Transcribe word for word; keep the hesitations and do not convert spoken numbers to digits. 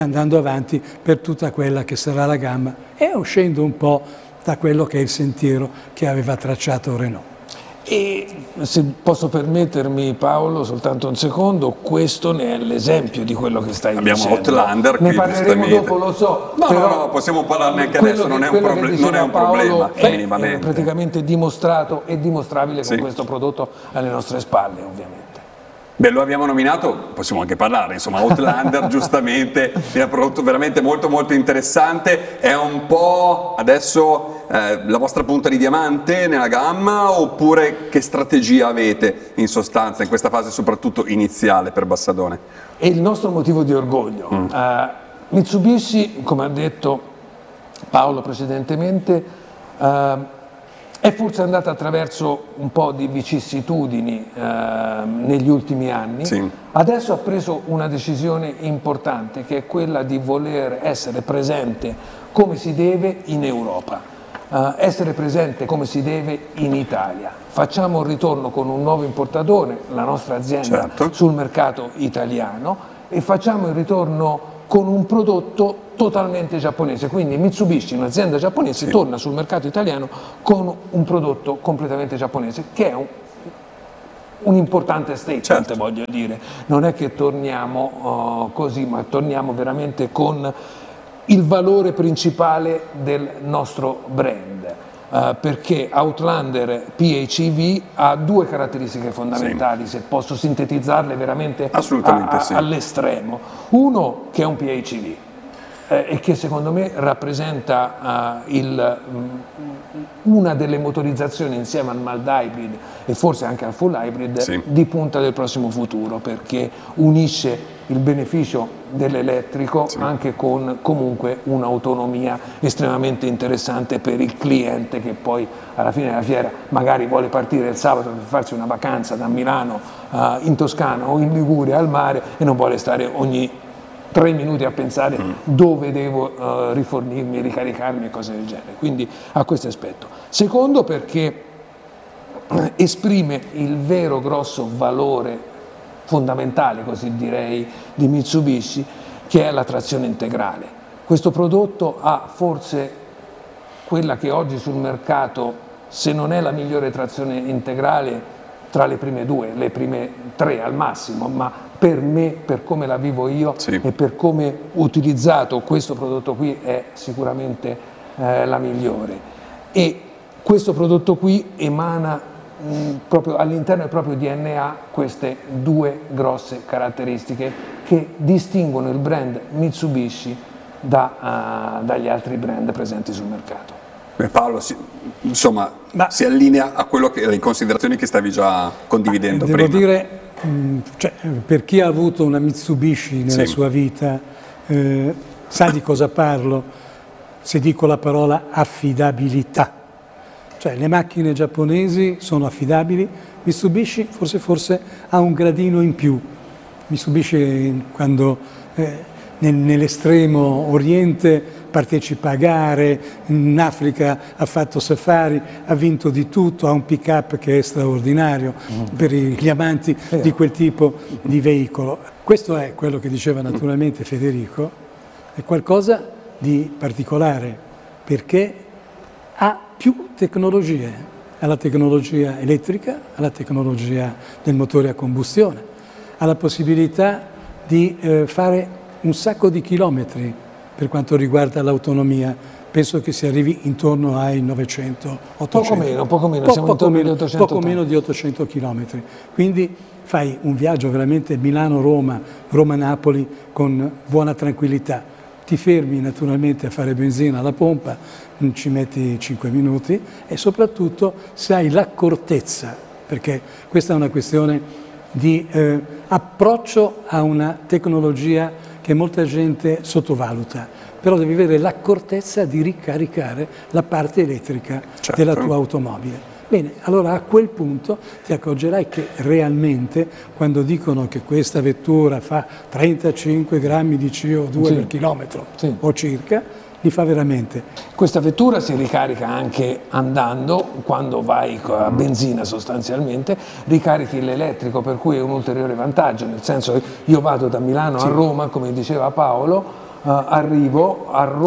andando avanti per tutta quella che sarà la gamma e uscendo un po' da quello che è il sentiero che aveva tracciato Renault. E se posso permettermi, Paolo, soltanto un secondo, questo ne è l'esempio di quello che stai Abbiamo dicendo. Outlander ne qui, parleremo dopo, lo so. No, però no, no, possiamo parlarne anche quello adesso, che- non è un, quello che proble- diceva non è un Paolo problema, è, minimamente. è praticamente dimostrato e dimostrabile Sì. con questo prodotto alle nostre spalle, ovviamente. Beh, lo abbiamo nominato, possiamo anche parlare, insomma, Outlander giustamente è un prodotto veramente molto molto interessante, è un po' adesso eh, la vostra punta di diamante nella gamma, oppure che strategia avete in sostanza in questa fase soprattutto iniziale per Bassadone? È il nostro motivo di orgoglio. Mm. Uh, Mitsubishi, come ha detto Paolo precedentemente, uh, è forse andata attraverso un po' di vicissitudini uh, negli ultimi anni. Sì. Adesso ha preso una decisione importante, che è quella di voler essere presente come si deve in Europa, uh, essere presente come si deve in Italia. Facciamo un ritorno con un nuovo importatore, la nostra azienda, Certo. sul mercato italiano, e facciamo il ritorno con un prodotto totalmente giapponese. Quindi Mitsubishi, un'azienda giapponese, Sì. torna sul mercato italiano con un prodotto completamente giapponese, che è un, un importante statement, Certo. voglio dire. Non è che torniamo uh, così, ma torniamo veramente con il valore principale del nostro brand. Uh, perché Outlander P H E V ha due caratteristiche fondamentali, se posso sintetizzarle veramente Assolutamente a- a- sì. all'estremo. Uno, che è un P H E V eh, e che secondo me rappresenta uh, il, um, una delle motorizzazioni insieme al mild hybrid e forse anche al full hybrid Sì. di punta del prossimo futuro, perché unisce il beneficio dell'elettrico Sì. anche con comunque un'autonomia estremamente interessante per il cliente, che poi alla fine della fiera magari vuole partire il sabato per farsi una vacanza da Milano uh, in Toscana o in Liguria al mare e non vuole stare ogni tre minuti a pensare mm. dove devo uh, rifornirmi, ricaricarmi e cose del genere. Quindi ha questo aspetto. Secondo, perché esprime il vero grosso valore fondamentale, così direi, di Mitsubishi, che è la trazione integrale. Questo prodotto ha forse quella che oggi sul mercato, se non è la migliore trazione integrale, tra le prime due, le prime tre al massimo, ma per me, per come la vivo io Sì. e per come ho utilizzato questo prodotto qui, è sicuramente eh, la migliore. E questo prodotto qui emana mh, proprio all'interno del proprio D N A queste due grosse caratteristiche che distinguono il brand Mitsubishi da, uh, dagli altri brand presenti sul mercato. Beh, Paolo, si, insomma, Ma- si allinea a quello che, alle considerazioni che stavi già condividendo Devo prima. dire, mh, cioè, per chi ha avuto una Mitsubishi nella Sì. sua vita, eh, sa di cosa parlo se dico la parola affidabilità. Cioè, le macchine giapponesi sono affidabili, Mitsubishi forse, forse ha un gradino in più. Mitsubishi, quando eh, nel, nell'estremo oriente partecipa a gare, in Africa ha fatto safari, ha vinto di tutto, ha un pick-up che è straordinario mm. per gli amanti eh. di quel tipo di veicolo. Questo è quello che diceva naturalmente Federico, è qualcosa di particolare perché ha più tecnologie, ha la tecnologia elettrica, ha la tecnologia del motore a combustione, ha la possibilità di eh, fare un sacco di chilometri per quanto riguarda l'autonomia. Penso che si arrivi intorno ai novecento ottocento. Poco meno, poco meno, Po- siamo poco intorno agli meno, ottocento. poco meno di ottocento chilometri. Quindi fai un viaggio veramente Milano-Roma, Roma-Napoli con buona tranquillità. Ti fermi naturalmente a fare benzina alla pompa, ci metti cinque minuti e soprattutto se hai l'accortezza, perché questa è una questione di eh, approccio a una tecnologia che molta gente sottovaluta, però devi avere l'accortezza di ricaricare la parte elettrica Certo. della tua automobile. Bene, allora a quel punto ti accorgerai che realmente quando dicono che questa vettura fa trentacinque grammi di C O due Sì. per chilometro Sì. o circa, li fa veramente. Questa vettura si ricarica anche andando, quando vai a benzina sostanzialmente, ricarichi l'elettrico, per cui è un ulteriore vantaggio, nel senso che io vado da Milano Sì. a Roma, come diceva Paolo, arrivo a Roma.